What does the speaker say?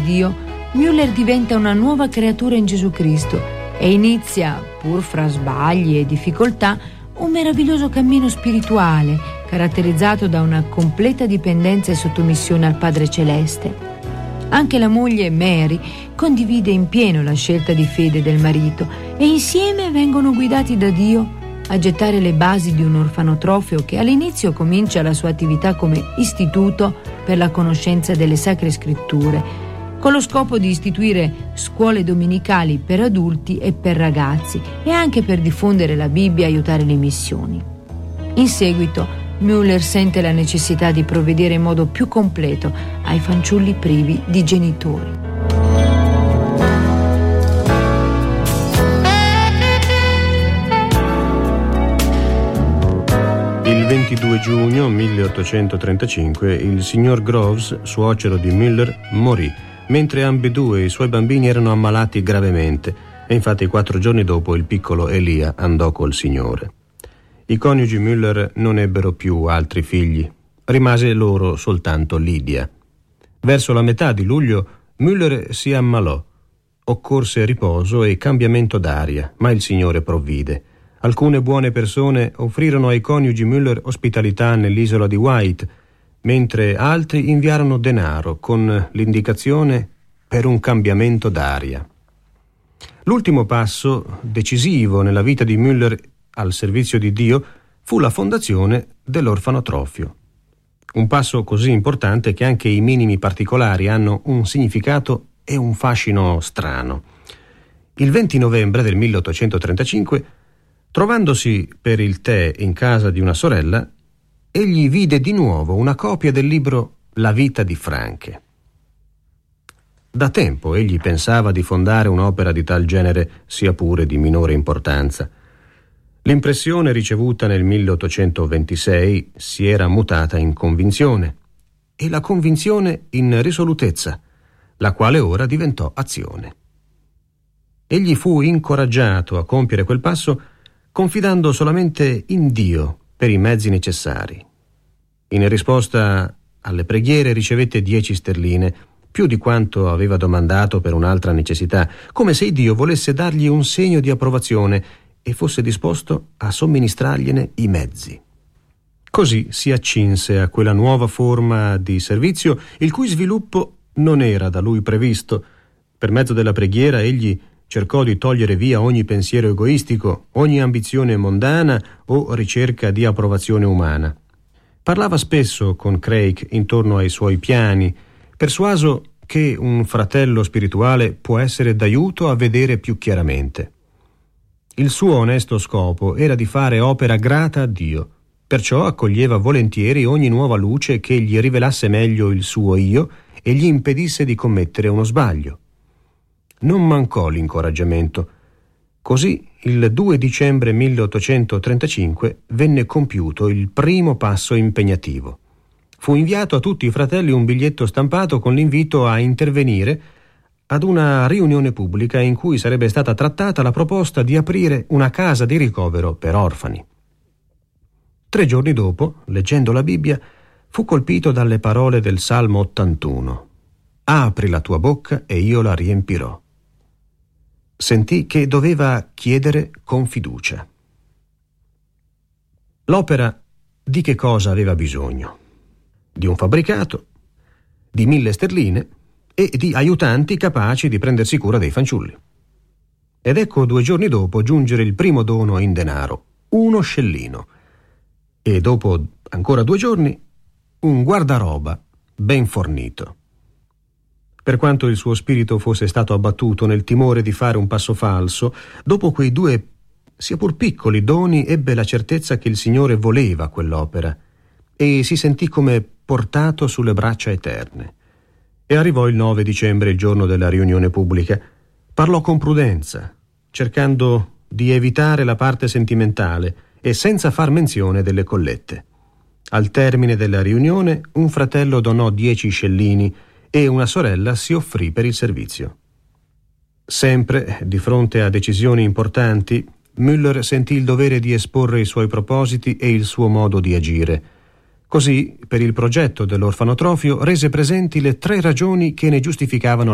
Dio, Müller diventa una nuova creatura in Gesù Cristo e inizia, pur fra sbagli e difficoltà, un meraviglioso cammino spirituale caratterizzato da una completa dipendenza e sottomissione al Padre Celeste. Anche la moglie Mary condivide in pieno la scelta di fede del marito e insieme vengono guidati da Dio a gettare le basi di un orfanotrofio che all'inizio comincia la sua attività come istituto per la conoscenza delle Sacre Scritture, con lo scopo di istituire scuole domenicali per adulti e per ragazzi e anche per diffondere la Bibbia e aiutare le missioni. In seguito, Müller sente la necessità di provvedere in modo più completo ai fanciulli privi di genitori. Il 22 giugno 1835 il signor Groves, suocero di Müller, morì, mentre ambedue i suoi bambini erano ammalati gravemente, e infatti 4 giorni dopo il piccolo Elia andò col Signore. I coniugi Müller non ebbero più altri figli, rimase loro soltanto Lydia. Verso la metà di luglio Müller si ammalò. Occorse riposo e cambiamento d'aria, ma il Signore provvide. Alcune buone persone offrirono ai coniugi Müller ospitalità nell'isola di White, mentre altri inviarono denaro con l'indicazione per un cambiamento d'aria. L'ultimo passo decisivo nella vita di Müller al servizio di Dio fu la fondazione dell'orfanotrofio. Un passo così importante che anche i minimi particolari hanno un significato e un fascino strano. Il 20 novembre del 1835, trovandosi per il tè in casa di una sorella, egli vide di nuovo una copia del libro La vita di Franke. Da tempo egli pensava di fondare un'opera di tal genere, sia pure di minore importanza. L'impressione ricevuta nel 1826 si era mutata in convinzione, e la convinzione in risolutezza, la quale ora diventò azione. Egli fu incoraggiato a compiere quel passo confidando solamente in Dio per i mezzi necessari. In risposta alle preghiere ricevette 10 sterline, più di quanto aveva domandato per un'altra necessità, come se Dio volesse dargli un segno di approvazione e fosse disposto a somministrargliene i mezzi. Così si accinse a quella nuova forma di servizio, il cui sviluppo non era da lui previsto. Per mezzo della preghiera egli cercò di togliere via ogni pensiero egoistico, ogni ambizione mondana o ricerca di approvazione umana. Parlava spesso con Craig intorno ai suoi piani, persuaso che un fratello spirituale può essere d'aiuto a vedere più chiaramente. Il suo onesto scopo era di fare opera grata a Dio, perciò accoglieva volentieri ogni nuova luce che gli rivelasse meglio il suo io e gli impedisse di commettere uno sbaglio. Non mancò l'incoraggiamento. Così, il 2 dicembre 1835 venne compiuto il primo passo impegnativo. Fu inviato a tutti i fratelli un biglietto stampato con l'invito a intervenire ad una riunione pubblica in cui sarebbe stata trattata la proposta di aprire una casa di ricovero per orfani. 3 giorni dopo, leggendo la Bibbia, fu colpito dalle parole del Salmo 81. «Apri la tua bocca e io la riempirò». Sentì che doveva chiedere con fiducia. L'opera di che cosa aveva bisogno? Di un fabbricato, di 1000 sterline e di aiutanti capaci di prendersi cura dei fanciulli. Ed ecco 2 giorni dopo giungere il primo dono in denaro, 1 scellino, e dopo ancora 2 giorni un guardaroba ben fornito. Per quanto il suo spirito fosse stato abbattuto nel timore di fare un passo falso, dopo quei 2, sia pur piccoli, doni ebbe la certezza che il Signore voleva quell'opera e si sentì come portato sulle braccia eterne. E arrivò il 9 dicembre, il giorno della riunione pubblica. Parlò con prudenza, cercando di evitare la parte sentimentale e senza far menzione delle collette. Al termine della riunione, un fratello donò 10 scellini e una sorella si offrì per il servizio. Sempre di fronte a decisioni importanti, Müller sentì il dovere di esporre i suoi propositi e il suo modo di agire. Così, per il progetto dell'orfanotrofio, rese presenti le 3 ragioni che ne giustificavano